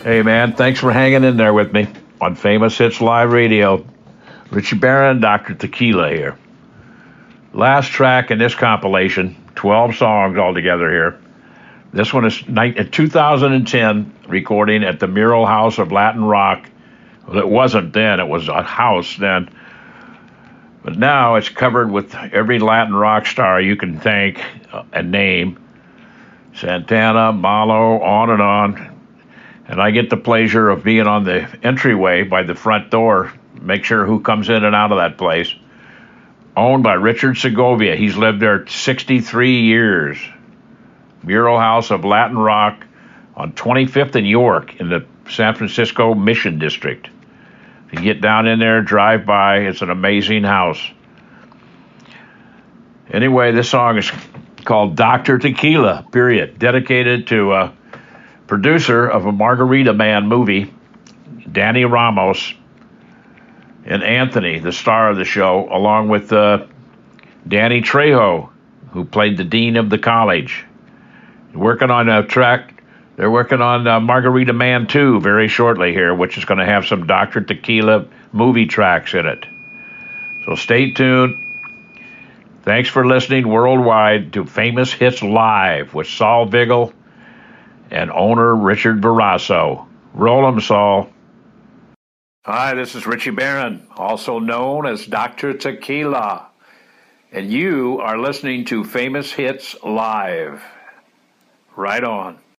Hey, man, thanks for hanging in there with me on Famous Hits Live Radio. Richie Barron, Dr. Tequila here. Last track in this compilation, 12 songs altogether here. This one is a 2010 recording at the Mural House of Latin Rock. Well, it wasn't then, it was a house then. But now it's covered with every Latin rock star you can thank and name. Santana, Malo, on and on. And I get the pleasure of being on the entryway by the front door, make sure who comes in and out of that place. Owned by Richard Segovia. He's lived there 63 years. Mural House of Latin Rock on 25th and York in the San Francisco Mission District. If you get down in there, drive by, it's an amazing house. Anyway, this song is called Dr. Tequila, period. Dedicated to producer of a Margarita Man movie, Danny Ramos, and Anthony, the star of the show, along with Danny Trejo, who played the dean of the college. Working on a track, they're working on Margarita Man 2 very shortly here, which is going to have some Dr. Tequila movie tracks in it. So stay tuned. Thanks for listening worldwide to Famous Hits Live with Saul Vigil and owner Richard Barrasso. Roll 'em, Saul. Hi, this is Richie Barron, also known as Dr. Tequila, and you are listening to Famous Hits Live. Right on.